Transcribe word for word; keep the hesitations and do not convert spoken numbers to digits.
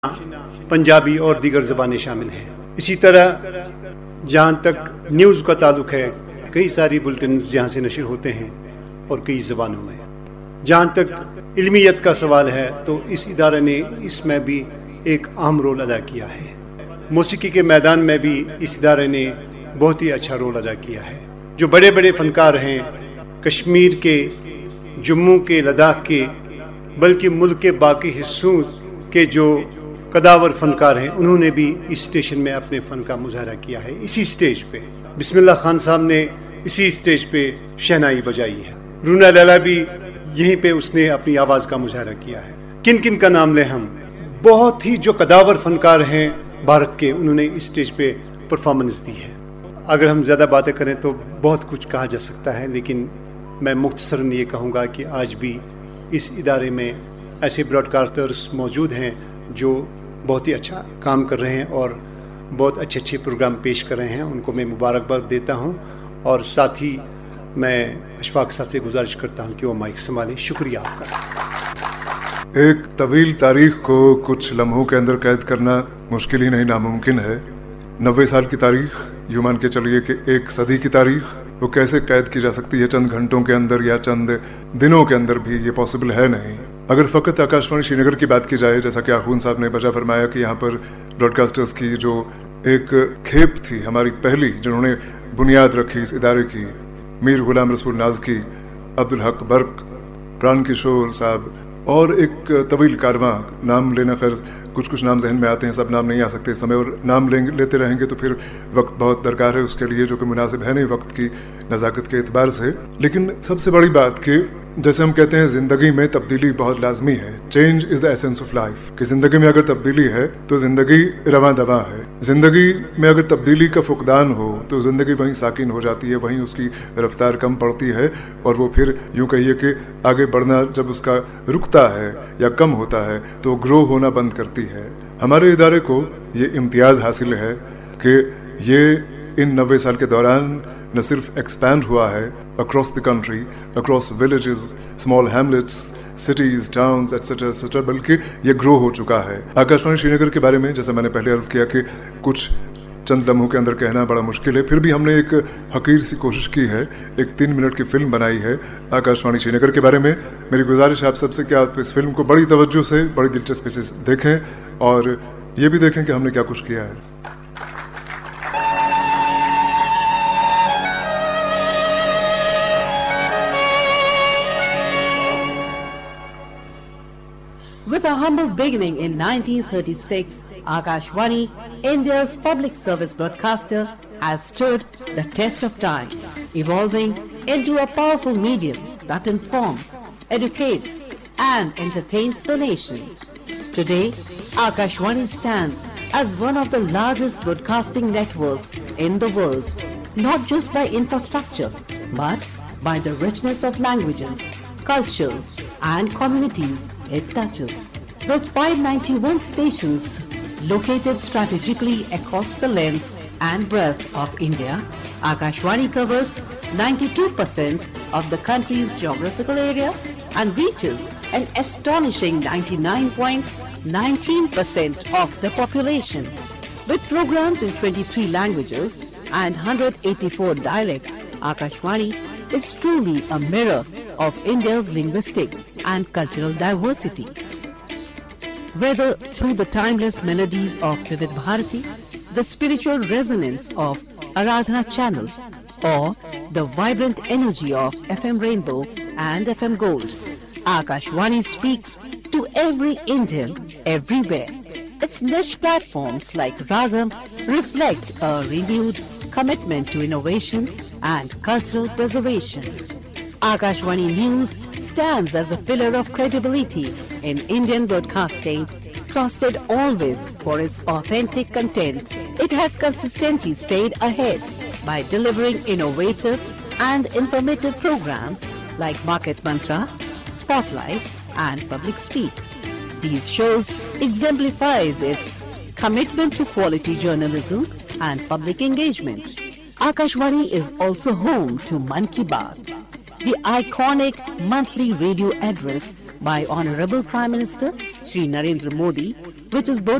पंजाबी और दीगर ज़बानें शामिल हैं। इसी तरह जहाँ तक न्यूज़ का ताल्लुक़ है, कई सारी बुलेटिन जहाँ से नशर होते हैं और कई ज़बानों में। जहाँ तक इल्मियत का सवाल है तो इस इदारे ने इसमें भी एक अहम रोल अदा किया है। मौसीकी के मैदान में भी इस इदारे ने बहुत ही अच्छा रोल अदा किया है। जो बड़े बड़े फ़नकार हैं, कश्मीर के, जम्मू के, लद्दाख के, बल्कि मुल्क के बाकी हिस्सों के जो कदावर फ़नकार हैं, उन्होंने भी इस स्टेशन में अपने फ़न का मुजाहरा किया है। इसी स्टेज पे बिस्मिल्लाह खान साहब ने इसी स्टेज पे शहनाई बजाई है। रूना लैला भी यहीं पे उसने अपनी आवाज़ का मुजाहरा किया है। किन किन का नाम लें हम, बहुत ही जो कदावर फ़नकार हैं भारत के, उन्होंने इस स्टेज पे परफॉर्मेंस दी है। अगर हम ज़्यादा बातें करें तो बहुत कुछ कहा जा सकता है, लेकिन मैं मुख्तसरन ये कहूँगा कि आज भी इस इदारे में ऐसे ब्रॉडकास्टर्स मौजूद हैं जो बहुत ही अच्छा काम कर रहे हैं और बहुत अच्छे अच्छे प्रोग्राम पेश कर रहे हैं। उनको मैं मुबारकबाद देता हूं और साथ ही मैं अशफाक साहब से गुजारिश करता हूं कि वो माइक संभालें। शुक्रिया आपका। एक तवील तारीख को कुछ लम्हों के अंदर कैद करना मुश्किल ही नहीं, नामुमकिन है। नब्बे साल की तारीख, यूं मान के चलिए कि एक सदी की तारीख, वो कैसे कैद की जा सकती है चंद घंटों के अंदर या चंद दिनों के अंदर भी? ये पॉसिबल है नहीं। अगर फ़कत आकाशवाणी श्रीनगर की बात की जाए, जैसा कि आखून साहब ने बजा फरमाया कि यहाँ पर ब्रॉडकास्टर्स की जो एक खेप थी, हमारी पहली, जिन्होंने बुनियाद रखी इस इदारे की, मीर गुलाम रसूल नाज़की, अब्दुल हक बर्क, प्राण किशोर साहब और एक तवील कारवां। नाम लेना, खैर कुछ कुछ नाम जहन में आते हैं, सब नाम नहीं आ सकते इस समय, और नाम लेंगे लेते रहेंगे तो फिर वक्त बहुत दरकार है उसके लिए, जो कि मुनासिब है नहीं वक्त की नज़ाकत के एतबार से। लेकिन सबसे बड़ी बात कि जैसे हम कहते हैं ज़िंदगी में तब्दीली बहुत लाजमी है। Change is the essence of life. कि ज़िंदगी में अगर तब्दीली है तो ज़िंदगी रवां दवा है। ज़िंदगी में अगर तब्दीली का फुकदान हो तो ज़िंदगी वहीं साकिन हो जाती है, वहीं उसकी रफ्तार कम पड़ती है और वो फिर यूँ कहिए कि आगे बढ़ना जब उसका रुकता है या कम होता है तो ग्रो होना बंद करती है। हमारे इदारे को ये इम्तियाज़ हासिल है कि ये इन नब्बे साल के दौरान न सिर्फ एक्सपैंड हुआ है across the country, across villages, small Hamlet's, cities, towns etcetera etcetera, बल्कि ये ग्रो हो चुका है। आकाशवाणी श्रीनगर के बारे में जैसे मैंने पहले अर्ज़ किया कि कुछ चंद लम्हों के अंदर कहना बड़ा मुश्किल है, फिर भी हमने एक हकीर सी कोशिश की है, एक तीन मिनट की फिल्म बनाई है आकाशवाणी श्रीनगर के बारे में। मेरी गुजारिश आप सबसे कि आप इस फिल्म को बड़ी तवज्जो से, बड़ी दिलचस्पी से देखें और ये भी देखें कि हमने क्या कुछ किया है। With a humble beginning in nineteen thirty-six, Akashvani, India's public service broadcaster, has stood the test of time, evolving into a powerful medium that informs, educates, and entertains the nation. Today, Akashvani stands as one of the largest broadcasting networks in the world, not just by infrastructure, but by the richness of languages, cultures, and communities it touches. With five hundred ninety-one stations located strategically across the length and breadth of India, Akashvani covers ninety-two percent of the country's geographical area and reaches an astonishing ninety-nine point one nine percent of the population. With programs in twenty-three languages and one hundred eighty-four dialects, Akashvani is truly a mirror of India's linguistic and cultural diversity. Whether through the timeless melodies of Vivid Bharati, the spiritual resonance of Aradhana Channel, or the vibrant energy of F M Rainbow and F M Gold, Akashvani speaks to every Indian everywhere. Its niche platforms like Ragam reflect a renewed commitment to innovation and cultural preservation. Akashvani News stands as a pillar of credibility in Indian broadcasting, trusted always for its authentic content. It has consistently stayed ahead by delivering innovative and informative programs like Market Mantra, Spotlight, and Public Speak. These shows exemplifies its commitment to quality journalism and public engagement. Akashvani is also home to Man Ki Baat, the iconic monthly radio address by Honorable Prime Minister Shri Narendra Modi, which is both